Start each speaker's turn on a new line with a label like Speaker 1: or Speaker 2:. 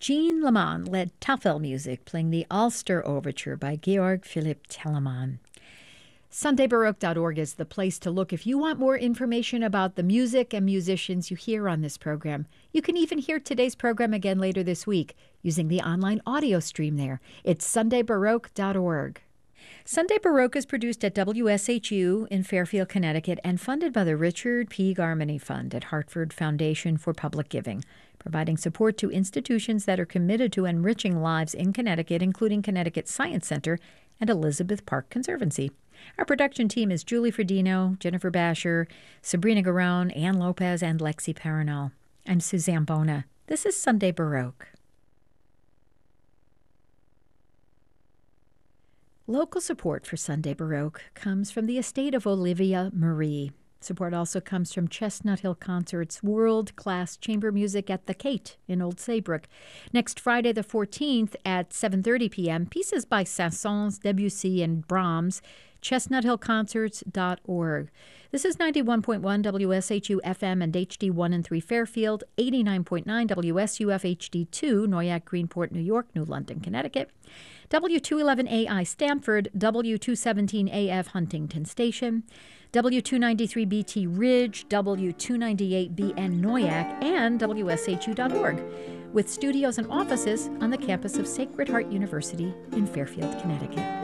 Speaker 1: Jean Lamont led Tafel music, playing the Ulster Overture by Georg Philipp Telemann. SundayBaroque.org is the place to look if you want more information about the music and musicians you hear on this program. You can even hear today's program again later this week using the online audio stream there. It's SundayBaroque.org. Sunday Baroque is produced at WSHU in Fairfield, Connecticut, and funded by the Richard P. Garmany Fund at Hartford Foundation for Public Giving, providing support to institutions that are committed to enriching lives in Connecticut, including Connecticut Science Center and Elizabeth Park Conservancy. Our production team is Julie Fredino, Jennifer Basher, Sabrina Garone, Ann Lopez, and Lexi Paranol. I'm Suzanne Bona. This is Sunday Baroque. Local support for Sunday Baroque comes from the estate of Olivia Marie. Support also comes from Chestnut Hill Concerts, world-class chamber music at the Kate in Old Saybrook. Next Friday the 14th at 7:30 p.m., pieces by Saint-Saëns, Debussy, and Brahms, chestnuthillconcerts.org. This is 91.1 WSHU FM and HD1 and 3 Fairfield, 89.9 WSUF HD2, Noyac, Greenport, New York, New London, Connecticut, W211AI Stamford, W217AF Huntington Station, W293BT Ridge, W298BN Noyac, and WSHU.org, with studios and offices on the campus of Sacred Heart University in Fairfield, Connecticut.